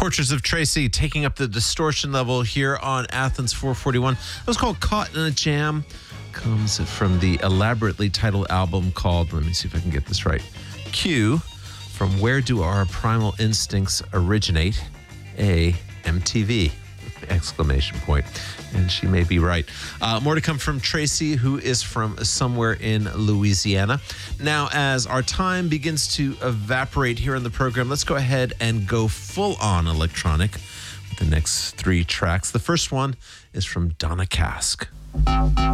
Portraits of Tracy taking up the distortion level here on Athens 441. It was called Caught in a Jam. Comes from the elaborately titled album called, let me see if I can get this right, Q, From Where Do Our Primal Instincts Originate? A, MTV. Exclamation point. And she may be right. More to come from Tracy, who is from somewhere in Louisiana. Now, as our time begins to evaporate here on the program, let's go ahead and go full on electronic with the next three tracks. The first one is from Donna Cask.